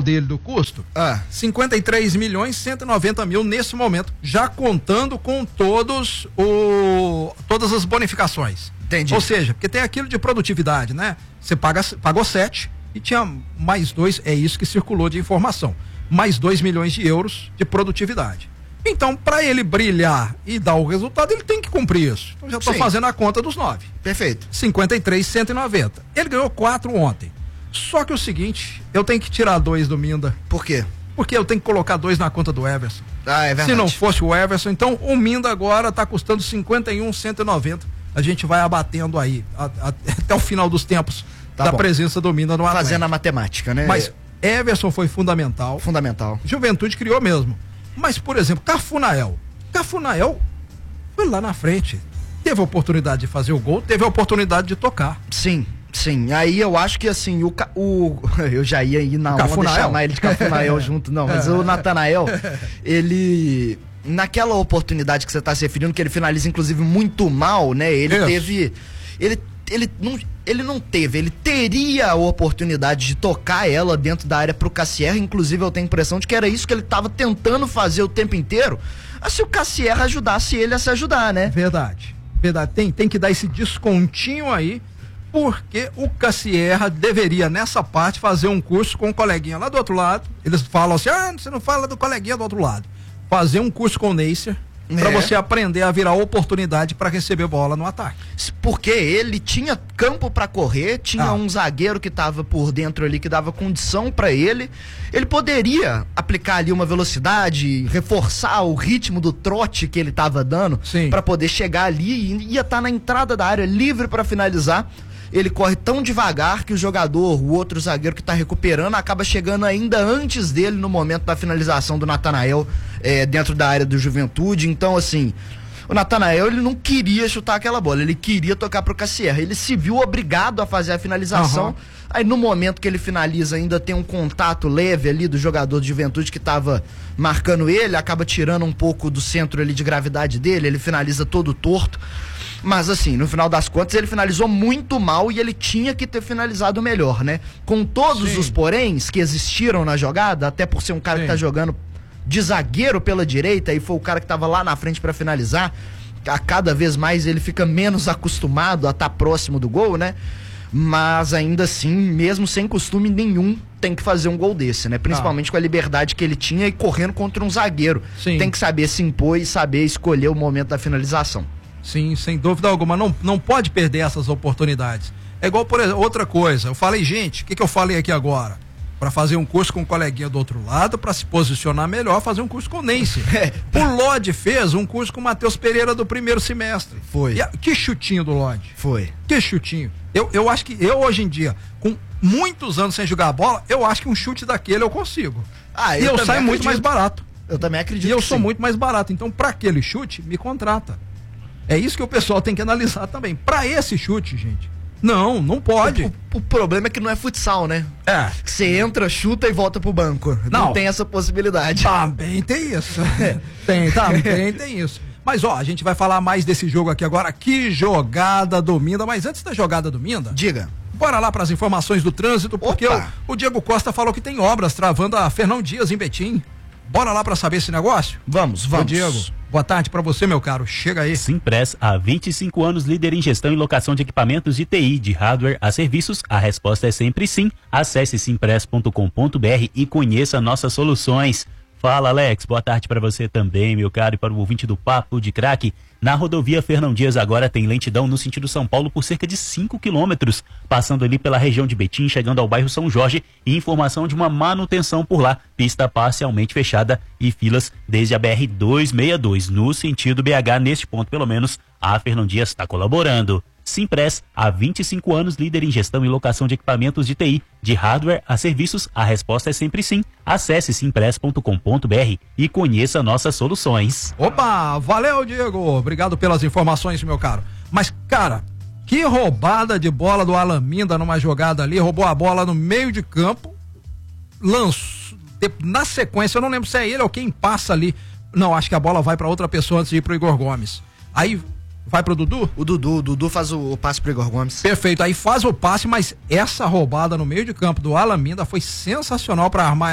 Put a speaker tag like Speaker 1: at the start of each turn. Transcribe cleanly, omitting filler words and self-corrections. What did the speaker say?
Speaker 1: dele do custo, 53.190.000 nesse momento, já contando com todas as bonificações.
Speaker 2: Entendi.
Speaker 1: Ou seja, porque tem aquilo de produtividade, né? Você pagou 7 e tinha mais 2, é isso que circulou de informação, mais 2 milhões de euros de produtividade. Então, para ele brilhar e dar o resultado, ele tem que cumprir isso. Então, já estou fazendo a conta dos 9.
Speaker 2: Perfeito.
Speaker 1: 53.190. Ele ganhou 4 ontem. Só que o seguinte, eu tenho que tirar 2 do Minda.
Speaker 2: Por quê?
Speaker 1: Porque eu tenho que colocar 2 na conta do Everson.
Speaker 2: Ah, é verdade.
Speaker 1: Se não fosse o Everson, então o Minda agora está custando 51.190. A gente vai abatendo aí até o final dos tempos da presença do Minda no Atlético.
Speaker 2: Fazendo a matemática, né?
Speaker 1: Mas Everson foi fundamental.
Speaker 2: Fundamental.
Speaker 1: Juventude criou mesmo. Mas, por exemplo, Cafunael foi lá na frente. Teve a oportunidade de fazer o gol, teve a oportunidade de tocar.
Speaker 2: Sim. Aí eu acho que assim, eu já ia ir na onda de chamar ele de Cafunael junto, não, mas o Natanael, ele, naquela oportunidade que você está se referindo, que ele finaliza inclusive muito mal, né, ele teria a oportunidade de tocar ela dentro da área pro Cassierra, inclusive eu tenho a impressão de que era isso que ele estava tentando fazer o tempo inteiro, se o Cassierra ajudasse ele a se ajudar, né?
Speaker 1: Verdade, tem que dar esse descontinho aí, porque o Cassierra deveria, nessa parte, fazer um curso com o coleguinha lá do outro lado. Eles falam assim, você não fala do coleguinha do outro lado. Fazer um curso com o Neisser, para você aprender a virar oportunidade para receber bola no ataque.
Speaker 2: Porque ele tinha campo para correr, tinha um zagueiro que estava por dentro ali, que dava condição para ele. Ele poderia aplicar ali uma velocidade, reforçar o ritmo do trote que ele estava dando, para poder chegar ali e ia estar na entrada da área livre para finalizar. Ele corre tão devagar que o outro zagueiro que está recuperando, acaba chegando ainda antes dele no momento da finalização do Natanael dentro da área do Juventude. Então, assim, o Natanael, ele não queria chutar aquela bola, ele queria tocar pro Cassierra. Ele se viu obrigado a fazer a finalização. Aí no momento que ele finaliza, ainda tem um contato leve ali do jogador de Juventude que estava marcando ele, acaba tirando um pouco do centro ali de gravidade dele, ele finaliza todo torto. Mas assim, no final das contas, ele finalizou muito mal e ele tinha que ter finalizado melhor, né? Com todos os poréns que existiram na jogada, até por ser um cara que tá jogando de zagueiro pela direita e foi o cara que tava lá na frente para finalizar, a cada vez mais ele fica menos acostumado a estar próximo do gol, né? Mas ainda assim, mesmo sem costume nenhum, tem que fazer um gol desse, né? Principalmente com a liberdade que ele tinha e correndo contra um zagueiro. Tem que saber se impor e saber escolher o momento da finalização.
Speaker 1: Sim, sem dúvida alguma, não pode perder essas oportunidades. É igual, por exemplo, outra coisa, eu falei, gente, o que eu falei aqui agora? Para fazer um curso com um coleguinha do outro lado, para se posicionar melhor, fazer um curso com o Neisser. O Lodge fez um curso com o Matheus Pereira do primeiro semestre.
Speaker 2: Foi.
Speaker 1: Que chutinho do Lodge.
Speaker 2: Foi.
Speaker 1: Que chutinho. Eu acho que hoje em dia, com muitos anos sem jogar bola, eu acho que um chute daquele eu consigo. E eu saio muito mais barato.
Speaker 2: Eu também acredito.
Speaker 1: E eu sou muito mais barato. Então, para aquele chute, me contrata. É isso que o pessoal tem que analisar também. Para esse chute, gente, não pode.
Speaker 2: O problema é que não é futsal, né? Você entra, chuta e volta pro banco. Não tem essa possibilidade.
Speaker 1: Também tem isso. Também tem isso. Mas a gente vai falar mais desse jogo aqui agora. Que jogada do Minda. Mas antes da jogada do Minda,
Speaker 2: diga.
Speaker 1: Bora lá para as informações do trânsito, porque o Diego Costa falou que tem obras travando a Fernão Dias em Betim. Bora lá para saber esse negócio?
Speaker 2: Vamos.
Speaker 1: Ô, Diego, boa tarde para você, meu caro. Chega aí.
Speaker 3: Simpress, há 25 anos, líder em gestão e locação de equipamentos de TI, de hardware a serviços. A resposta é sempre sim. Acesse simpress.com.br e conheça nossas soluções. Fala, Alex, boa tarde para você também, meu caro, e para o ouvinte do Papo de Craque. Na rodovia Fernão Dias agora tem lentidão no sentido São Paulo por cerca de 5 quilômetros, passando ali pela região de Betim, chegando ao bairro São Jorge, e informação de uma manutenção por lá, pista parcialmente fechada e filas desde a BR-262, no sentido BH, neste ponto pelo menos, a Fernão Dias está colaborando. Simpress, há 25 anos, líder em gestão e locação de equipamentos de TI, de hardware a serviços. A resposta é sempre sim. Acesse simpress.com.br e conheça nossas soluções.
Speaker 1: Opa, valeu, Diego. Obrigado pelas informações, meu caro. Mas, cara, que roubada de bola do Alan Minda numa jogada ali. Roubou a bola no meio de campo, lançou, na sequência, eu não lembro se é ele ou quem passa ali. Não, acho que a bola vai para outra pessoa antes de ir pro Igor Gomes. Aí vai pro Dudu?
Speaker 2: O Dudu faz o passe pro Igor Gomes.
Speaker 1: Perfeito, aí faz o passe, mas essa roubada no meio de campo do Alan Minda foi sensacional para armar